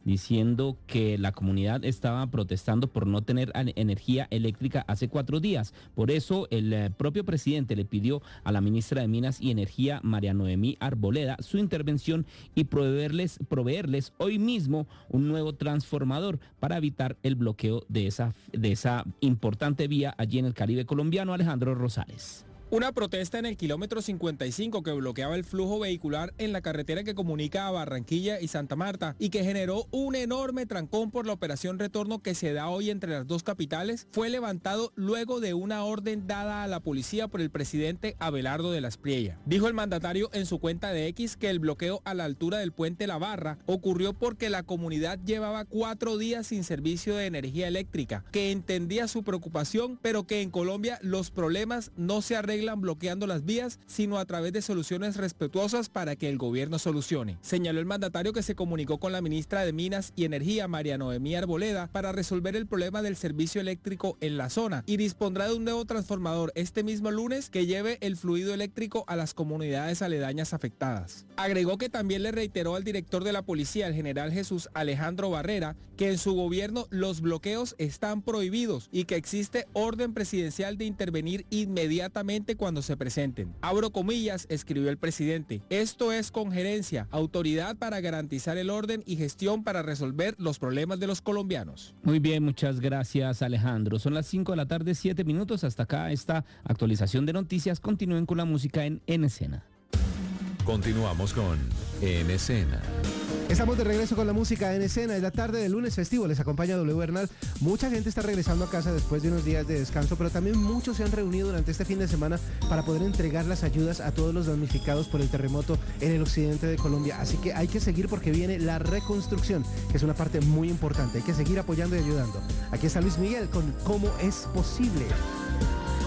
diciendo que la comunidad estaba protestando por no tener energía eléctrica hace 4 días. Por eso el propio presidente le pidió a la ministra de Minas y Energía, María Noemí Arboleda, su intervención y proveerles hoy mismo un nuevo transformador para evitar el bloqueo de esa importante vía allí en el Caribe colombiano. Alejandro Rosales. Una protesta en el kilómetro 55 que bloqueaba el flujo vehicular en la carretera que comunica a Barranquilla y Santa Marta y que generó un enorme trancón por la operación retorno que se da hoy entre las dos capitales, fue levantado luego de una orden dada a la policía por el presidente Abelardo de las Priella. Dijo el mandatario en su cuenta de X que el bloqueo a la altura del puente La Barra ocurrió porque la comunidad llevaba 4 días sin servicio de energía eléctrica, que entendía su preocupación, pero que en Colombia los problemas no se arreglan bloqueando las vías, sino a través de soluciones respetuosas para que el gobierno solucione. Señaló el mandatario que se comunicó con la ministra de Minas y Energía, María Noemí Arboleda, para resolver el problema del servicio eléctrico en la zona y dispondrá de un nuevo transformador este mismo lunes que lleve el fluido eléctrico a las comunidades aledañas afectadas. Agregó que también le reiteró al director de la policía, el general Jesús Alejandro Barrera, que en su gobierno los bloqueos están prohibidos y que existe orden presidencial de intervenir inmediatamente cuando se presenten. Abro comillas, escribió el presidente. Esto es con gerencia, autoridad para garantizar el orden y gestión para resolver los problemas de los colombianos. Muy bien, muchas gracias, Alejandro. Son las 5 de la tarde, 7 minutos. Hasta acá esta actualización de noticias. Continúen con la música en Escena. Continuamos con En Escena. Estamos de regreso con la música en Escena. Es la tarde del lunes festivo. Les acompaña W Bernal. Mucha gente está regresando a casa después de unos días de descanso, pero también muchos se han reunido durante este fin de semana para poder entregar las ayudas a todos los damnificados por el terremoto en el occidente de Colombia. Así que hay que seguir porque viene la reconstrucción, que es una parte muy importante. Hay que seguir apoyando y ayudando. Aquí está Luis Miguel con ¿Cómo es posible?